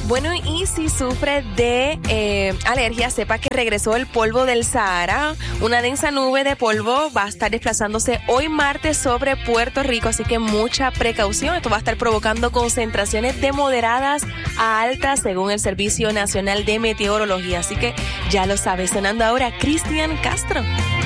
Bueno, y si sufre de alergia, sepa que regresó el polvo del Sahara. Una densa nube de polvo va a estar desplazándose hoy martes sobre Puerto Rico, así que mucha precaución. Esto va a estar provocando concentraciones de moderadas a altas según el Servicio Nacional de Meteorología. Así que ya lo sabes, sonando ahora Cristian Castro.